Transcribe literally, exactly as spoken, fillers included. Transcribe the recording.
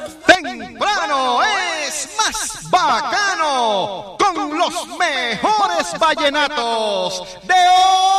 Temprano es más bacano con los mejores vallenatos de hoy.